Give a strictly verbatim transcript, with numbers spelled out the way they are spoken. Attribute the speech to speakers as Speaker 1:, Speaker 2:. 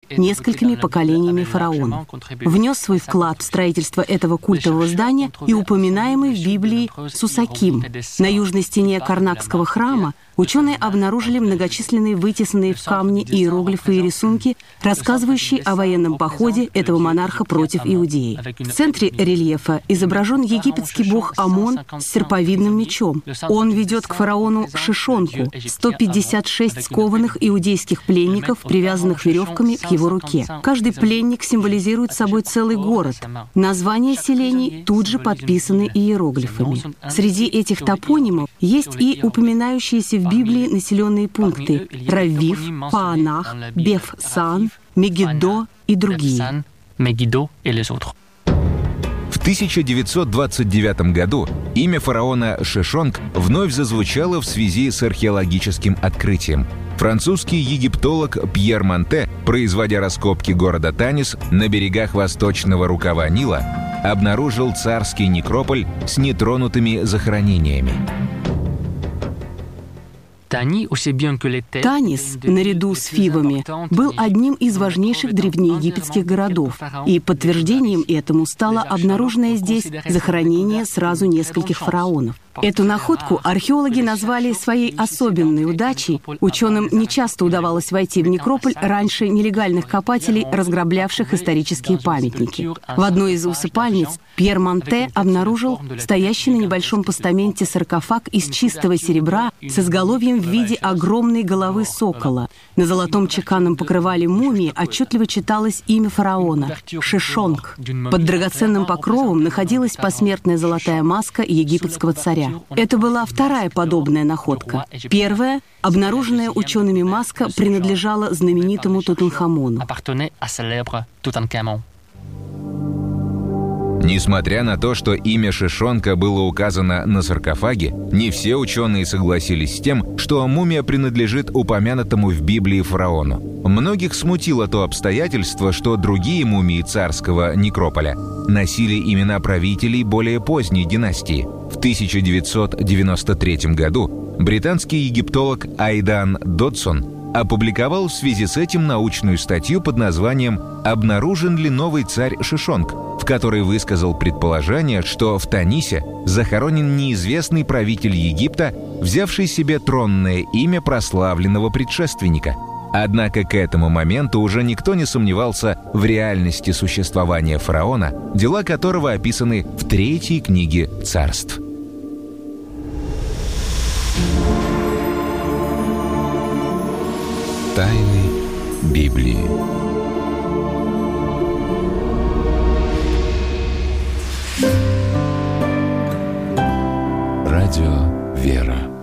Speaker 1: несколькими поколениями фараонов. Внес свой вклад в строительство этого культового здания и упоминаемый в Библии Сусаким. На южной стене Карнакского храма ученые обнаружили многочисленные вытесанные в камне иероглифы и рисунки, рассказывающие о военном походе этого монарха против Иудеи. В центре рельефа изображен египетский бог Амон с серповидным мечом. Он ведет к фараону Шишонку, сто пятьдесят шесть скованных иудейских пленников, привязанных веревками к его руке. Каждый пленник символизирует собой целый город. Названия селений тут же подписаны иероглифами. Среди этих топонимов есть и упоминающиеся в Библии населенные пункты Раввив, Паанах, Беф-Сан, Мегиддо и другие.
Speaker 2: В тысяча девятьсот двадцать девятом году имя фараона Шишонг вновь зазвучало в связи с археологическим открытием. Французский египтолог Пьер Монте, производя раскопки города Танис на берегах восточного рукава Нила, обнаружил царский некрополь с нетронутыми захоронениями.
Speaker 1: Танис, наряду с Фивами, был одним из важнейших древнеегипетских городов, и подтверждением этому стало обнаруженное здесь захоронение сразу нескольких фараонов. Эту находку археологи назвали своей особенной удачей. Ученым нечасто удавалось войти в некрополь раньше нелегальных копателей, разграблявших исторические памятники. В одной из усыпальниц Пьер Монте обнаружил стоящий на небольшом постаменте саркофаг из чистого серебра с изголовьем в виде огромной головы сокола. На золотом чеканном покрывале мумии отчетливо читалось имя фараона — Шишонг. Под драгоценным покровом находилась посмертная золотая маска египетского царя. Это была вторая подобная находка. Первая, обнаруженная учеными маска, принадлежала знаменитому Тутанхамону.
Speaker 2: Несмотря на то, что имя Шишонка было указано на саркофаге, не все ученые согласились с тем, что мумия принадлежит упомянутому в Библии фараону. Многих смутило то обстоятельство, что другие мумии царского некрополя носили имена правителей более поздней династии. В тысяча девятьсот девяносто третьем году британский египтолог Айдан Додсон опубликовал в связи с этим научную статью под названием «Обнаружен ли новый царь Шишонг?», в которой высказал предположение, что в Танисе захоронен неизвестный правитель Египта, взявший себе тронное имя прославленного предшественника. Однако к этому моменту уже никто не сомневался в реальности существования фараона, дела которого описаны в третьей книге царств.
Speaker 3: Тайны Библии. Радио «Вера».